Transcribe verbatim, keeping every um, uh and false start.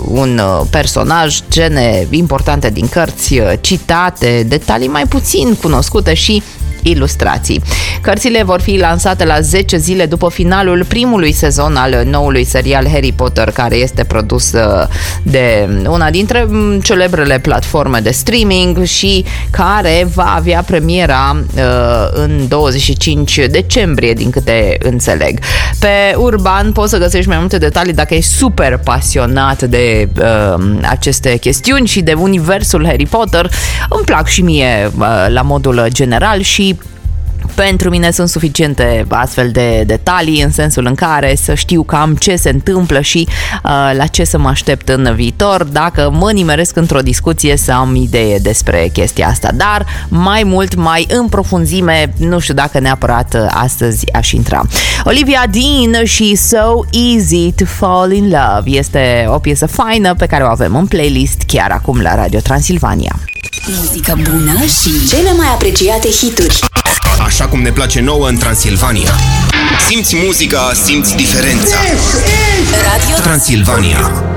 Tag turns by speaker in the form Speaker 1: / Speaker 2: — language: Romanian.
Speaker 1: un personaj, scene importante din cărți, citate, detalii mai puțin cunoscute și ilustrații. Cărțile vor fi lansate la zece zile după finalul primului sezon al noului serial Harry Potter, care este produs de una dintre celebrele platforme de streaming și care va avea premiera uh, în douăzeci și cinci decembrie, din câte înțeleg. Pe Urban poți să găsești mai multe detalii dacă ești super pasionat de uh, aceste chestiuni și de universul Harry Potter. Îmi plac și mie uh, la modul general și pentru mine sunt suficiente astfel de detalii, în sensul în care să știu cam ce se întâmplă și uh, la ce să mă aștept în viitor, dacă mă nimeresc într-o discuție să am idee despre chestia asta. Dar mai mult, mai în profunzime, nu știu dacă neapărat astăzi aș intra. Olivia Dean și So Easy to Fall in Love este o piesă faină pe care o avem în playlist chiar acum la Radio Transilvania.
Speaker 2: Muzică bună și cele mai apreciate hituri.
Speaker 3: Așa cum ne place nouă în Transilvania. Simți muzica, simți diferența. Radio Transilvania.